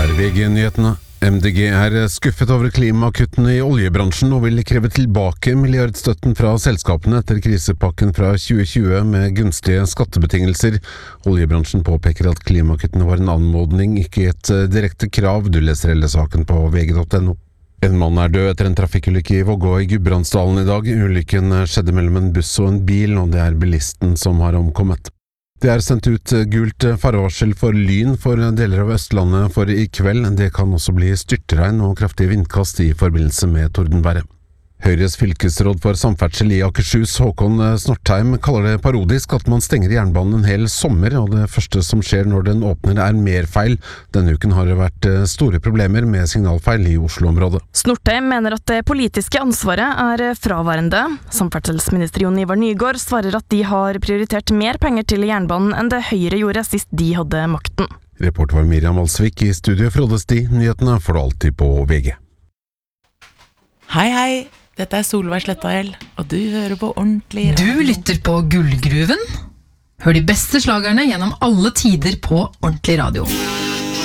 Dette VG-nyhetene. MDG skuffet over klimakuttene i oljebransjen og vil kreve tilbake milliardstøtten fra selskapene etter krisepakken fra 2020 med gunstige skattebetingelser. Oljebransjen påpeker at klimakuttene var en anmodning, ikke et direkte krav. Du leser hele saken på vg.no. En mann død etter en trafikkulykke i Vågå i Gudbrandsdalen i dag. Ulykken skjedde mellom en buss og en bil, og det bilisten som har omkommet. Det sendt ut gult farevarsel for lyn for deler av Østlandet for i kveld. Det kan også bli styrtregn og kraftige vindkast i forbindelse med tordenværet. Høyres fylkesråd for samferdsel i Akershus, Håkon Snortheim, kaller det parodisk at man stenger jernbanen en hel sommer, og det første som skjer når den åpner mer feil. Denne uken har det vært store problemer med signalfeil i Oslo-området. Snortheim mener at det politiske ansvaret fraværende. Samferdselsminister Jon Ivar Nygård svarer at de har prioritert mer penger til jernbanen enn det Høyre gjorde sist de hadde makten. Reporter var Miriam Alsvik, i studio Frode Sti. Nyhetene får du alltid på VG. Hei, hei. Dette Solveig Slettael, og du hører på Ordentlig Radio. Du lytter på Gullgruven. Hør de beste slagerne gjennom alle tider på Ordentlig Radio.